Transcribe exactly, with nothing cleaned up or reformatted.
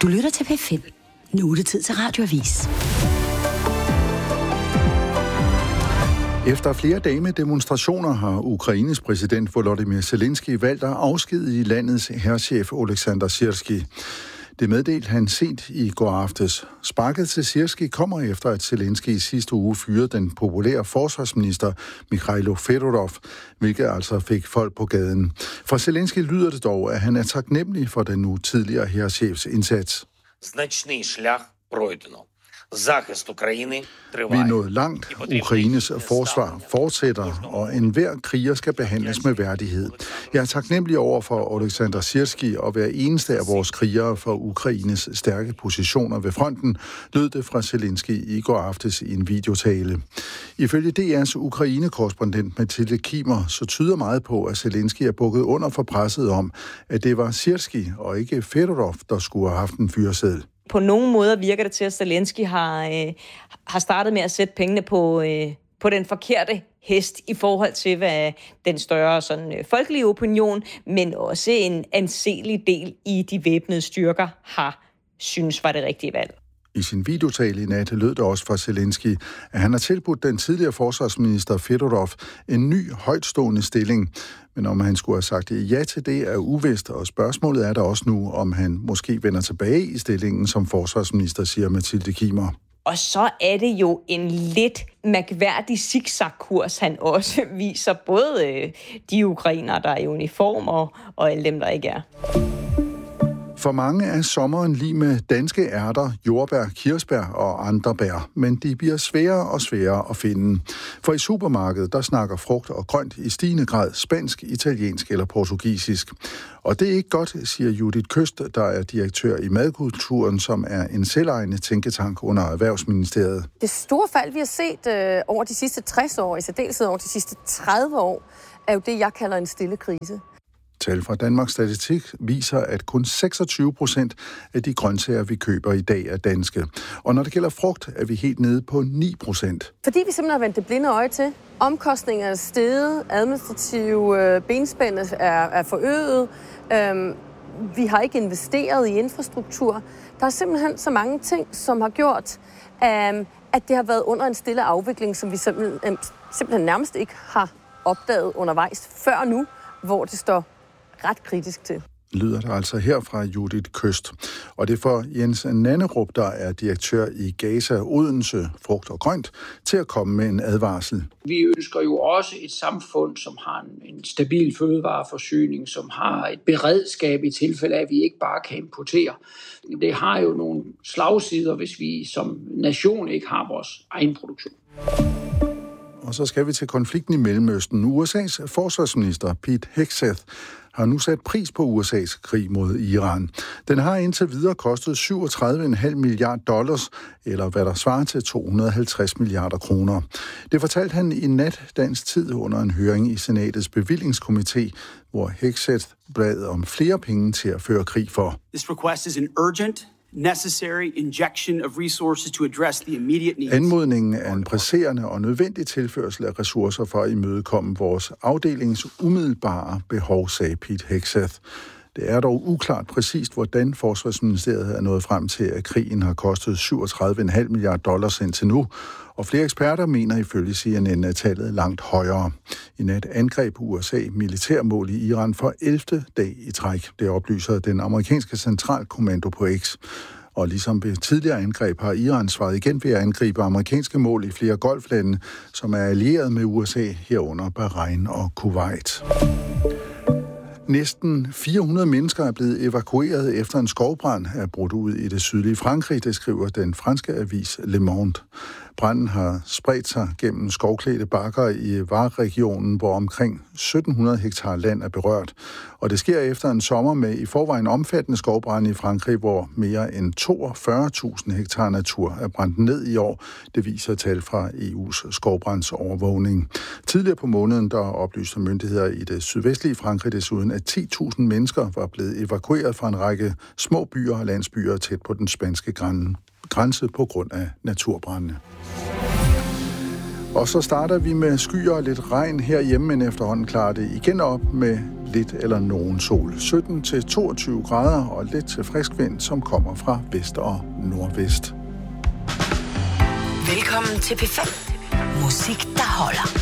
Du lytter til P fem. Nu er det tid til Radioavis. Efter flere dage med demonstrationer har Ukraines præsident Volodymyr Zelensky valgt at afskedige landets hærchef Oleksandr Syrskij. Det meddelte han sent i går aftes. Sparket til Syrskij kommer efter, at Zelensky i sidste uge fyrede den populære forsvarsminister Mikhailo Fedorov, hvilket altså fik folk på gaden. Fra Zelensky lyder det dog, at han er taknemmelig for den nu tidligere hærchefs indsats. Значний шлях пройдено. Захист України Vi триває. er nået langt. Ukraines forsvar fortsætter, og enhver kriger skal behandles med værdighed. Jeg er taknemmelig over for Oleksandr Syrskij og hver eneste af vores krigere for Ukraines stærke positioner ved fronten, lød det fra Zelensky i går aftes i en videotale. Ifølge D R's Ukraine-korrespondent Mathilde Kimer, så tyder meget på, at Zelensky er bukket under for presset om, at det var Syrskij og ikke Fedorov, der skulle have haft en fyreseddel. På nogle måder virker det til, at Zelensky har, øh, har startet med at sætte pengene på, øh, på den forkerte hest i forhold til, hvad den større sådan, øh, folkelige opinion, men også en anselig del i de væbnede styrker har synes var det rigtige valg. I sin videotale i nat lød det også fra Zelensky, at han har tilbudt den tidligere forsvarsminister Fedorov en ny højtstående stilling. Men om han skulle have sagt ja til det er uvist, og spørgsmålet er der også nu, om han måske vender tilbage i stillingen som forsvarsminister, siger Mathilde Kimer. Og så er det jo en lidt mærkværdig zigzag-kurs, han også viser både øh, de ukrainere, der er i uniform, og, og alle dem, der ikke er. For mange er sommeren lige med danske ærter, jordbær, kirsebær og andre bær, men de bliver sværere og sværere at finde. For i supermarkedet, der snakker frugt og grønt i stigende grad spansk, italiensk eller portugisisk. Og det er ikke godt, siger Judith Køst, der er direktør i Madkulturen, som er en selvejende tænketank under Erhvervsministeriet. Det store fald, vi har set øh, over de sidste tres år, i særdeleshed over de sidste tredive år, er jo det, jeg kalder en stille krise. Tal fra Danmarks Statistik viser, at kun seksogtyve procent af de grøntsager, vi køber i dag, er danske. Og når det gælder frugt, er vi helt nede på ni procent. Fordi vi simpelthen har vendt det blinde øje til. Omkostninger er steget, administrative øh, benspænd er, er forøget. Øhm, vi har ikke investeret i infrastruktur. Der er simpelthen så mange ting, som har gjort, øhm, at det har været under en stille afvikling, som vi simpelthen, simpelthen nærmest ikke har opdaget undervejs før nu, hvor det står ret kritisk til. Lyder det altså her fra Judith Køst. Og det får Jens Nannerup, der er direktør i Gaza Odense Frugt og Grønt, til at komme med en advarsel. Vi ønsker jo også et samfund, som har en stabil fødevareforsyning, som har et beredskab i tilfælde af, at vi ikke bare kan importere. Det har jo nogle slagsider, hvis vi som nation ikke har vores egen produktion. Og så skal vi til konflikten i Mellemøsten. U S A's forsvarsminister Pete Hegseth har nu sat pris på U S A's krig mod Iran. Den har indtil videre kostet syvogtredive komma fem milliarder dollars, eller hvad der svarer til to hundrede og halvtreds milliarder kroner. Det fortalte han i nat dansk tid under en høring i Senatets bevillingskomité, hvor Hegseth bad om flere penge til at føre krig for. This request is an urgent necessary injection of resources to address the immediate needs. Anmodningen er en presserende og nødvendig tilførsel af ressourcer for at imødekomme vores afdelings umiddelbare behov, sagde Pete Hegseth. Det er dog uklart præcist, hvordan Forsvarsministeriet er nået frem til, at krigen har kostet syvogtredive komma fem milliarder dollars indtil nu, og flere eksperter mener ifølge C N N, at tallet er langt højere. I nat angreb U S A militærmål i Iran for ellevte dag i træk. Det oplyser den amerikanske centralkommando på X. Og ligesom ved tidligere angreb har Iran svaret igen ved at angribe amerikanske mål i flere golflande, som er allieret med U S A, herunder Bahrain og Kuwait. Næsten fire hundrede mennesker er blevet evakueret efter en skovbrand er brudt ud i det sydlige Frankrig, det skriver den franske avis Le Monde. Branden har spredt sig gennem skovklædte bakker i Var-regionen, hvor omkring sytten hundrede hektar land er berørt. Og det sker efter en sommer med i forvejen omfattende skovbrand i Frankrig, hvor mere end toogfyrre tusind hektar natur er brændt ned i år. Det viser tal fra E U's skovbrandsovervågning. Tidligere på måneden, der oplyste myndigheder i det sydvestlige Frankrig desuden, at ti tusind mennesker var blevet evakueret fra en række små byer og landsbyer tæt på den spanske grænse på grund af naturbrandene. Og så starter vi med skyer og lidt regn herhjemme, men efterhånden klarer det igen op med lidt eller nogen sol. sytten til toogtyve grader og lidt til frisk vind, som kommer fra vest og nordvest. Velkommen til P fem. Musik, der holder.